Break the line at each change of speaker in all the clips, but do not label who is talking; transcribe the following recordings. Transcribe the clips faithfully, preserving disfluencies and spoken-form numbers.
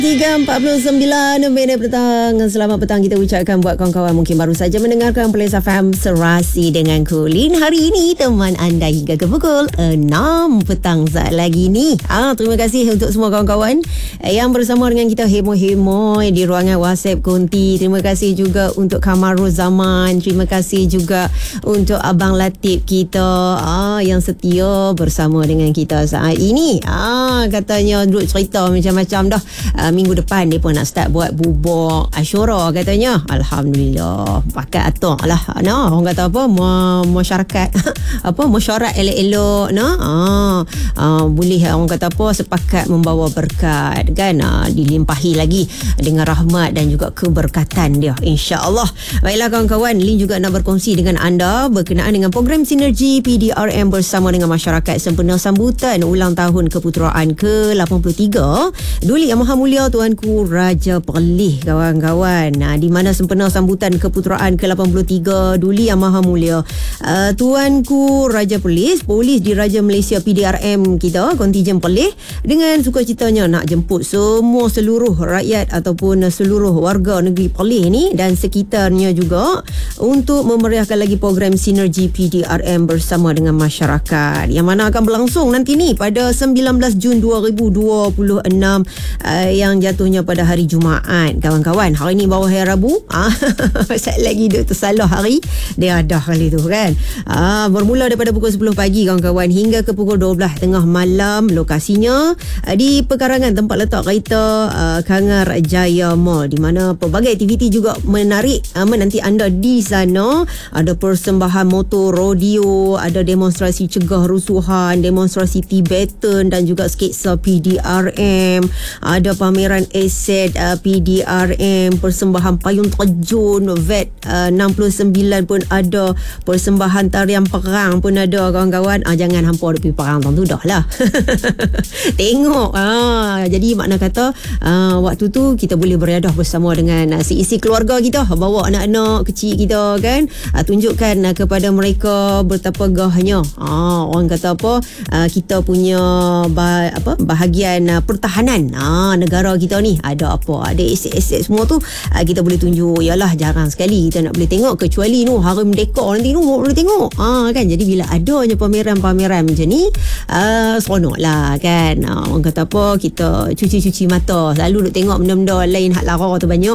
tiga empat puluh sembilan minit petang. Selamat petang kita ucapkan buat kawan-kawan mungkin baru saja mendengarkan Plains F M Serasi dengan Kulin. Hari ini teman anda hingga ke pukul enam petang saat lagi ni. Ah, terima kasih untuk semua kawan-kawan yang bersama dengan kita hemo-hemo di ruangan WhatsApp Konti. Terima kasih juga untuk Kamarul Zaman. Terima kasih juga untuk Abang Latif kita ah, yang setia bersama dengan kita saat ini. Ah, katanya duduk cerita macam-macam dah. Ah, minggu depan dia pun nak start buat bubur Ashura katanya. Alhamdulillah. Pakai atok lah. No, orang kata apa? Masyarakat apa? Mesyuarat elok-elok. No? Ah, ah, boleh orang kata apa? Sepakat membawa berkat. Kan? Ah, dilimpahi lagi dengan rahmat dan juga keberkatan dia. InsyaAllah. Baiklah kawan-kawan. Lin juga nak berkongsi dengan anda berkenaan dengan program Sinergi P D R M bersama dengan masyarakat sempena sambutan ulang tahun keputeraan ke lapan puluh tiga Duli Yang Maha Mulia Tuanku Raja Perlis kawan-kawan. Nah, di mana sempena sambutan keputeraan ke lapan puluh tiga Duli Yang Maha Mulia uh, Tuanku Raja Perlis, Polis Diraja Malaysia P D R M kita, kontijen Perlis, dengan sukacitanya nak jemput semua seluruh rakyat ataupun seluruh warga negeri Perlis ni dan sekitarnya juga untuk memeriahkan lagi program Sinergi P D R M bersama dengan masyarakat yang mana akan berlangsung nanti ni pada sembilan belas Jun dua ribu dua puluh enam uh, yang jatuhnya pada hari Jumaat kawan-kawan. Hari ni baru hari Rabu. Ah, sat lagi duk tersalah hari dia ada kali tu kan. Ah, bermula daripada pukul sepuluh pagi kawan-kawan hingga ke pukul dua belas tengah malam. Lokasinya uh, di pekarangan tempat letak kereta uh, Kangar Jaya Mall, di mana pelbagai aktiviti juga menarik uh, menanti anda di sana. Ada persembahan motor rodeo, ada demonstrasi cegah rusuhan, demonstrasi Tibetan dan juga sketsa P D R M. Ada pameran aset uh, P D R M, persembahan payung terjun V E T uh, enam puluh sembilan pun ada, persembahan tarian perang pun ada kawan-kawan. Ah, jangan hampa ada pergi perang tu dah lah. Tengok. Ah, jadi makna kata ah, waktu tu kita boleh beriadah bersama dengan uh, seisi keluarga kita, bawa anak-anak kecil kita kan, uh, tunjukkan uh, kepada mereka betapa gahnya ah, orang kata apa uh, kita punya bah, apa bahagian uh, pertahanan ah, negara kita ni ada apa, ada aset-aset semua tu uh, kita boleh tunjuk. Yalah, jarang sekali kita nak boleh tengok, kecuali nu Hari Merdeka nanti nu boleh tengok ah, kan. Jadi bila adanya pameran-pameran macam ni uh, seronok lah kan. uh, orang kata apa, kita cuci-cuci mata, selalu duk tengok benda-benda lain hak lara tu banyak.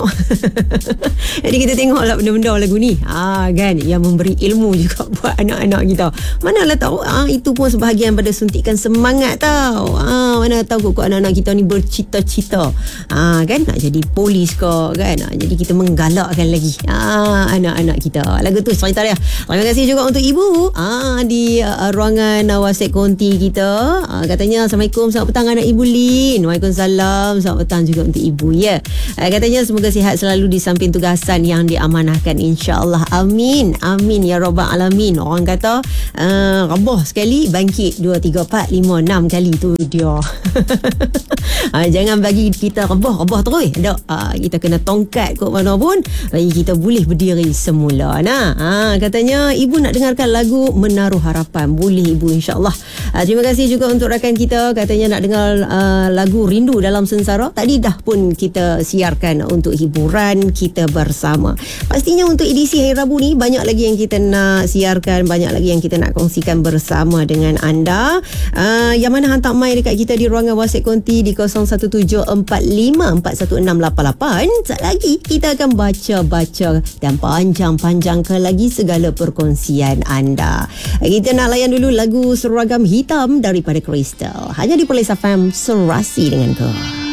Jadi kita tengoklah benda-benda lagu ni ah, kan, yang memberi ilmu juga buat anak-anak kita. Manalah tahu ah, itu pun sebahagian pada suntikan semangat tau. Ah, mana tahu kok anak-anak kita ni bercita-cita ah, kan nak jadi polis ke kan. Ah, jadi kita menggalakkan lagi ah, anak-anak kita. Lagu tu cerita dia. Terima kasih juga untuk ibu ah, di uh, ruangan uh, WhatsApp Konti kita. Ah, katanya Assalamualaikum, selamat petang anak Ibu Lin. Waalaikumsalam, selamat petang juga untuk ibu ya. Ah, katanya semoga sihat selalu di samping tugasan yang diamanahkan, insya-Allah. Amin. Amin ya rabbal alamin. Orang kata uh, rabah sekali bangkit dua tiga empat lima enam kali tu dia. Ah, jangan bagi kita rebah-rebah terus. Tak, ah, kita kena tongkat kot mana pun bagi kita boleh berdiri semula. Nah, ah, katanya ibu nak dengarkan lagu Menaruh Harapan. Boleh ibu, insya-Allah. Ah, terima kasih juga untuk rakan kita, katanya nak dengar uh, lagu Rindu Dalam Sengsara. Tadi dah pun kita siarkan untuk hiburan kita bersama. Pastinya untuk edisi hari Rabu ni banyak lagi yang kita nak siarkan, banyak lagi yang kita nak kongsikan bersama dengan anda. Uh, yang mana hantar mai dekat kita di ruangan WhatsApp Konti di kosong satu tujuh empat lima empat satu enam lapan lapan. Sekejap lagi kita akan baca-baca dan panjang-panjangkan lagi segala perkongsian anda. Kita nak layan dulu lagu Seragam Hitam daripada Crystal. Hanya di Plains F M Serasi dengan Kau.